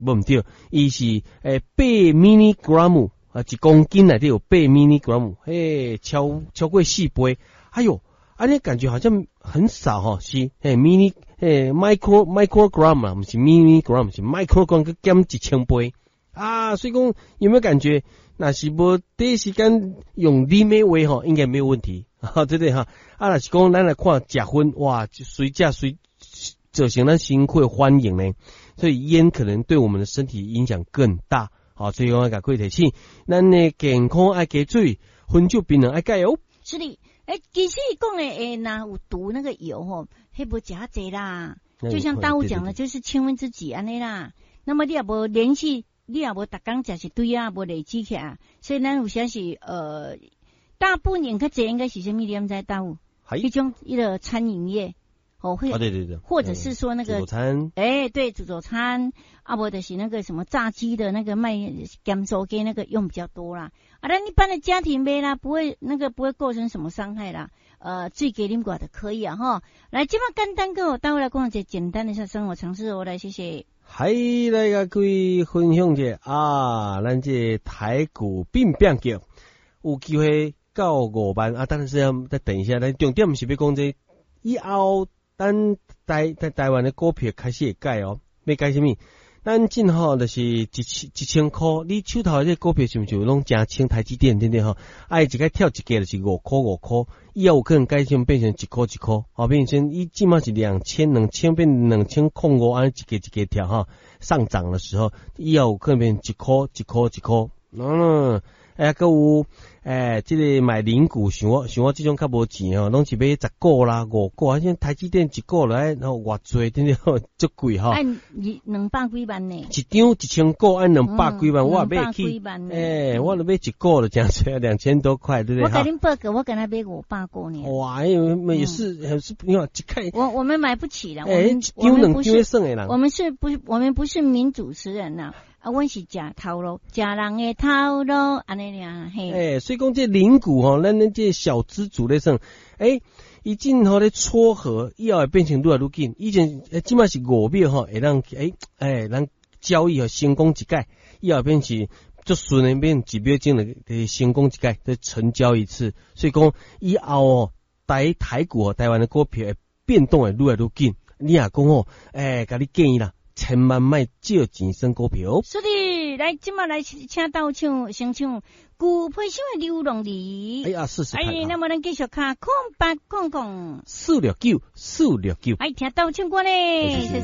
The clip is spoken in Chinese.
不对，伊是8 mg 啊，1公斤内底有8 mg， 超过4倍，哎呦，安尼感觉好像很少哈，是microgram 啊，不是 milligram， 是 microgram 个减1000倍啊，所以讲有没有感觉？那是无第一时间用你美话吼，应该没有问题啊，对不对哈？啊，若是讲咱来看食薰，哇，随造成咱身体反应呢，所以烟可能对我们的身体影响更大。好，所以我甲各位提醒，咱的健康爱加水，薰酒槟榔爱加油。 是的，其实讲的那有毒那个油吼，迄无食济啦。就像大雾讲的，就是千分之几安尼啦。那么你也无连续。你也无逐工食一堆啊，无累积起来，所以咱有些是大部分较济应该是什么？你们知道？一种一个餐饮业，会， 对， 或者是说那个自助餐， 对，自助餐，啊，无就是那个什么炸鸡的那个卖咸酥鸡那个用比较多啦。啊，咱一般的家庭杯啦，不会构成什么伤害啦。最给啉寡的可以啊哈。来，这么简单跟我待会来讲一些简单的生活常识，我来谢谢。 还来甲各位分享者啊，咱这台股变叫有机会到5万啊，当然是要再等一下。咱重点是要讲这以后，咱台湾的股票开始会改哦，要改什么？咱今后就是1000块，你手头这股票是不是拢真轻？台积电对不对哈？一个跳一个就是5块，以后有可能改成变成1块，好，变成伊起码是2000变2005，按一个跳哈，上涨的时候，以后有可能变1块。还有这个买零股，像我这种较无钱哦，拢是买10股啦、5股，啊，像台积电1股来，然后偌济，对不对？足贵哈。 按200几万呢？ 一张1000股按200几万，我买去，我都买1股了，这样子2000多块，对不对？ 我给您报个，我给他买500股呢。 哇，也是你看一看， 我们买不起了， 我们不是算的人， 我们不是民主持人呐。啊，阮是食头路，食人的头路，安尼俩嘿。 所以讲这零股吼，咱这小资主咧算，伊今后咧撮合，以后会变成愈来愈紧。以前即码是5秒吼，会让咱交易成功一届，以后变成就顺便变几秒钟的成功一届，再成交一次。所以讲以后哦，台股台湾的股票变动会愈来愈紧。你也讲哦，甲你建议啦。千万卖借钱生股票。 是的，来，今麦来请到先唱股配上的刘龙里。 试试看。 那么咱继续看空白空空。 469。 听到唱歌嘞。